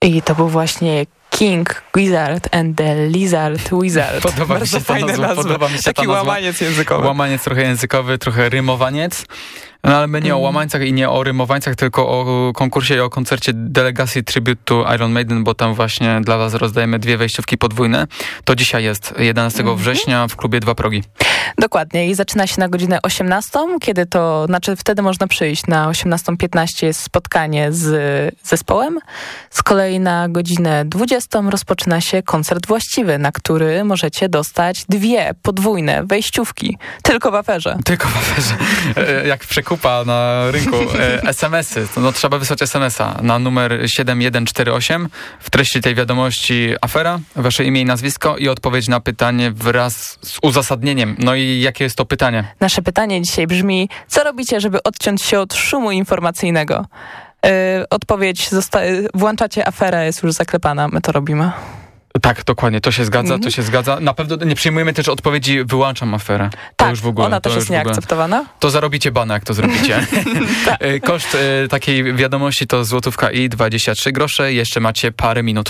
I to był właśnie King Gizzard and the Lizard Wizard. Podoba mi się ta nazwa. Taki łamaniec językowy. Łamaniec trochę językowy, trochę rymowaniec. No ale my nie o łamańcach i nie o rymowańcach, tylko o konkursie i o koncercie delegacji Tribute to Iron Maiden, bo tam właśnie dla was rozdajemy 2 wejściówki podwójne. To dzisiaj jest 11 września w klubie 2 Progi. Dokładnie i zaczyna się na godzinę 18, kiedy to, znaczy wtedy można przyjść. Na 18:15 jest spotkanie z zespołem. Z kolei na godzinę 20 rozpoczyna się koncert właściwy, na który możecie dostać 2 podwójne wejściówki. Tylko w aferze. Tylko w aferze. Jak przekupa na rynku. SMS-y. No, trzeba wysłać SMS-a na numer 7148. W treści tej wiadomości afera, wasze imię i nazwisko i odpowiedź na pytanie wraz z uzasadnieniem. No i jakie jest to pytanie? Nasze pytanie dzisiaj brzmi, co robicie, żeby odciąć się od szumu informacyjnego? Odpowiedź, włączacie aferę, jest już zaklepana, my to robimy. Tak, dokładnie, to się zgadza, to się zgadza. Na pewno nie przyjmujemy też odpowiedzi, wyłączam aferę. Tak, to już w ogóle, ona też jest nieakceptowana. To zarobicie bana, jak to zrobicie. Tak. Koszt takiej wiadomości to złotówka i 23 grosze. Jeszcze macie parę minut.